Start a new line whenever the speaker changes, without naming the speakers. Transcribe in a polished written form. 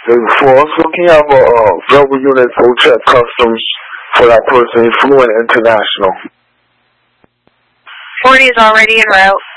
before. So can you have a verbal unit for check customs for that person? He's fluent international.
40 is already en route.